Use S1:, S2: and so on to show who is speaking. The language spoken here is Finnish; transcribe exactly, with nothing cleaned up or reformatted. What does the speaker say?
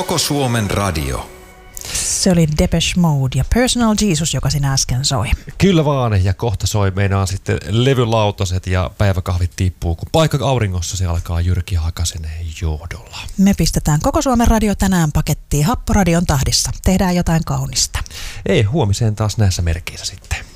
S1: Koko Suomen radio.
S2: Se oli Depeche Mode ja Personal Jesus, joka sinä äsken soi.
S3: Kyllä vaan, ja kohta soi meinaan sitten levylautaset ja päiväkahvit tippuu, kun paikka auringossa se alkaa Jyrki Hakasen johdolla.
S2: Me pistetään Koko Suomen radio tänään pakettiin Happoradion tahdissa. Tehdään jotain kaunista.
S3: Ei, huomiseen taas näissä merkeissä sitten.